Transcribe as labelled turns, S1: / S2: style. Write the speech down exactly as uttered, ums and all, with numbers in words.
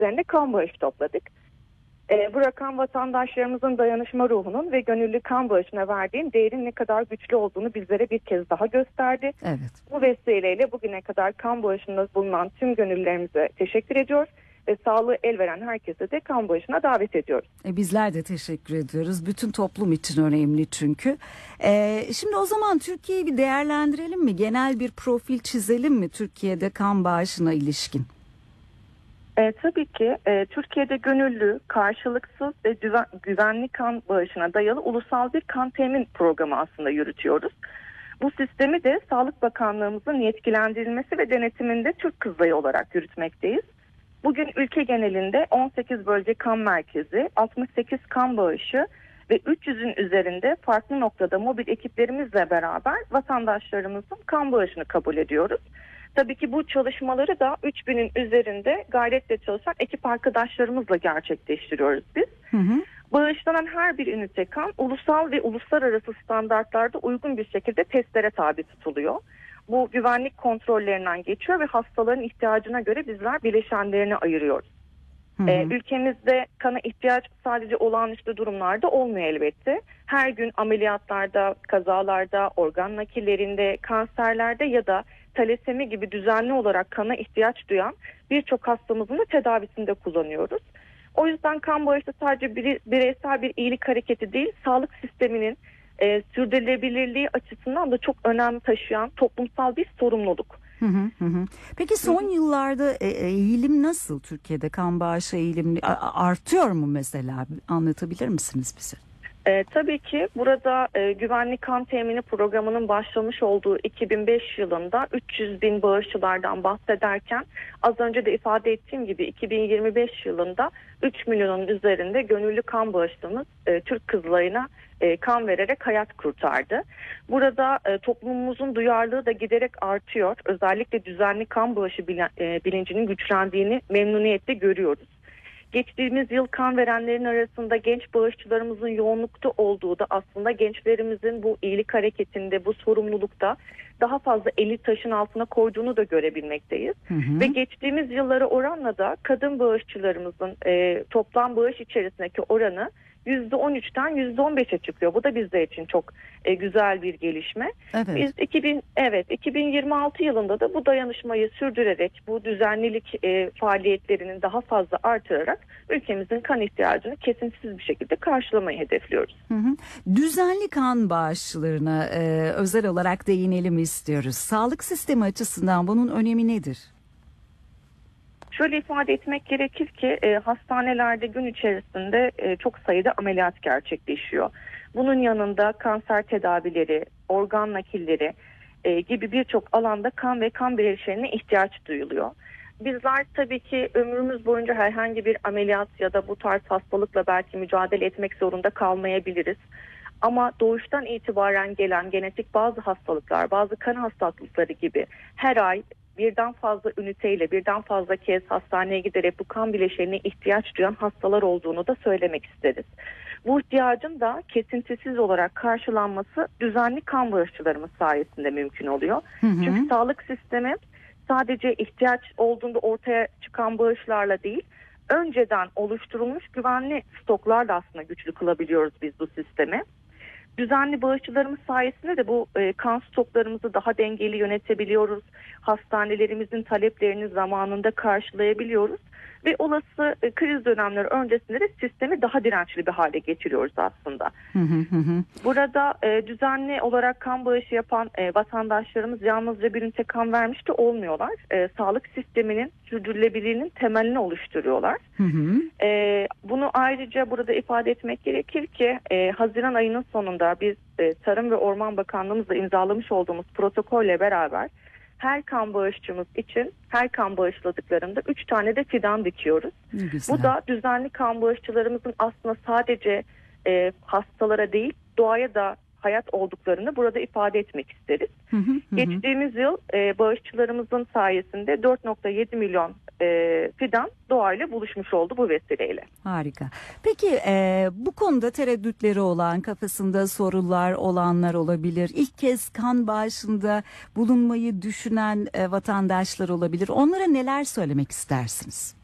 S1: üzerinde kan bağışı topladık. E, bu rakam vatandaşlarımızın dayanışma ruhunun ve gönüllü kan bağışına verdiğin değerin ne kadar güçlü olduğunu bizlere bir kez daha gösterdi.
S2: Evet.
S1: Bu vesileyle bugüne kadar kan bağışında bulunan tüm gönüllülerimize teşekkür ediyoruz. Ve sağlığı el veren herkese de kan bağışına davet ediyoruz.
S2: E bizler de teşekkür ediyoruz. Bütün toplum için önemli çünkü. E, şimdi o zaman Türkiye'yi bir değerlendirelim mi? Genel bir profil çizelim mi Türkiye'de kan bağışına ilişkin?
S1: E, tabii ki e, Türkiye'de gönüllü, karşılıksız ve güven, güvenli kan bağışına dayalı ulusal bir kan temin programı aslında yürütüyoruz. Bu sistemi de Sağlık Bakanlığımızın yetkilendirilmesi ve denetiminde Türk Kızılayı olarak yürütmekteyiz. Bugün ülke genelinde on sekiz bölge kan merkezi, altmış sekiz kan bağışı ve üç yüzün üzerinde farklı noktada mobil ekiplerimizle beraber vatandaşlarımızın kan bağışını kabul ediyoruz. Tabii ki bu çalışmaları da üç binin üzerinde gayretle çalışan ekip arkadaşlarımızla gerçekleştiriyoruz biz. Hı hı. Bağışlanan her bir ünite kan ulusal ve uluslararası standartlarda uygun bir şekilde testlere tabi tutuluyor. Bu güvenlik kontrollerinden geçiyor ve hastaların ihtiyacına göre bizler bileşenlerini ayırıyoruz. Hı hı. Ee, ülkemizde kana ihtiyaç sadece olağanüstü durumlarda olmuyor elbette. Her gün ameliyatlarda, kazalarda, organ nakillerinde, kanserlerde ya da talasemi gibi düzenli olarak kana ihtiyaç duyan birçok hastamızın da tedavisinde kullanıyoruz. O yüzden kan bağışı sadece bireysel bir iyilik hareketi değil, sağlık sisteminin E, sürdürülebilirliği açısından da çok önem taşıyan toplumsal bir sorumluluk.
S2: Hı hı hı. Peki son hı hı. yıllarda e, eğilim nasıl Türkiye'de kan bağışı eğilim artıyor mu mesela? Anlatabilir misiniz bize?
S1: E, tabii ki burada e, güvenli kan temini programının başlamış olduğu iki bin beş yılında üç yüz bin bağışçılardan bahsederken az önce de ifade ettiğim gibi iki bin yirmi beş yılında üç milyonun üzerinde gönüllü kan bağışçımız e, Türk Kızılayı'na e, kan vererek hayat kurtardı. Burada e, toplumumuzun duyarlılığı da giderek artıyor. Özellikle düzenli kan bağışı bilen, e, bilincinin güçlendiğini memnuniyetle görüyoruz. Geçtiğimiz yıl kan verenlerin arasında genç bağışçılarımızın yoğunlukta olduğu da aslında gençlerimizin bu iyilik hareketinde, bu sorumlulukta daha fazla eli taşın altına koyduğunu da görebilmekteyiz. Hı hı. Ve geçtiğimiz yıllara oranla da kadın bağışçılarımızın e, toplam bağış içerisindeki oranı yüzde on üçten yüzde on beşe çıkıyor. Bu da bizler için çok e, güzel bir gelişme. Evet. Biz iki bin evet iki bin yirmi altı yılında da bu dayanışmayı sürdürerek bu düzenlilik e, faaliyetlerinin daha fazla artırarak ülkemizin kan ihtiyacını kesintisiz bir şekilde karşılamayı hedefliyoruz.
S2: Hı hı. Düzenli kan bağışçılarına e, özel olarak değinelim istiyoruz. Sağlık sistemi açısından bunun önemi nedir?
S1: Şöyle ifade etmek gerekir ki e, hastanelerde gün içerisinde e, çok sayıda ameliyat gerçekleşiyor. Bunun yanında kanser tedavileri, organ nakilleri e, gibi birçok alanda kan ve kan bileşenine ihtiyaç duyuluyor. Bizler tabii ki ömrümüz boyunca herhangi bir ameliyat ya da bu tarz hastalıkla belki mücadele etmek zorunda kalmayabiliriz. Ama doğuştan itibaren gelen genetik bazı hastalıklar, bazı kan hastalıkları gibi her ay birden fazla üniteyle birden fazla kez hastaneye giderek bu kan bileşenine ihtiyaç duyan hastalar olduğunu da söylemek isteriz. Bu ihtiyacın da kesintisiz olarak karşılanması düzenli kan bağışçılarımız sayesinde mümkün oluyor. Hı hı. Çünkü sağlık sistemi sadece ihtiyaç olduğunda ortaya çıkan bağışlarla değil, önceden oluşturulmuş güvenli stoklarla aslında güçlü kılabiliyoruz biz bu sistemi. Düzenli bağışçılarımız sayesinde de bu e, kan stoklarımızı daha dengeli yönetebiliyoruz. Hastanelerimizin taleplerini zamanında karşılayabiliyoruz. Ve olası e, kriz dönemleri öncesinde de sistemi daha dirençli bir hale getiriyoruz aslında. Hı hı hı. Burada e, düzenli olarak kan bağışı yapan e, vatandaşlarımız yalnızca bir ünite kan vermiş de olmuyorlar. E, sağlık sisteminin sürdürülebilirliğinin temelini oluşturuyorlar. Hı hı. E, bunu ayrıca burada ifade etmek gerekir ki e, Haziran ayının sonunda biz e, Tarım ve Orman Bakanlığımızla imzalamış olduğumuz protokolle beraber her kan bağışçımız için her kan bağışladıklarında üç tane de fidan dikiyoruz. Bu da düzenli kan bağışçılarımızın aslında sadece e, hastalara değil doğaya da hayat olduklarını burada ifade etmek isteriz. Hı hı hı. Geçtiğimiz yıl e, bağışçılarımızın sayesinde dört nokta yedi milyon e, fidan doğayla buluşmuş oldu bu vesileyle.
S2: Harika. Peki e, bu konuda tereddütleri olan, kafasında sorular olanlar olabilir. İlk kez kan bağışında bulunmayı düşünen e, vatandaşlar olabilir. Onlara neler söylemek istersiniz?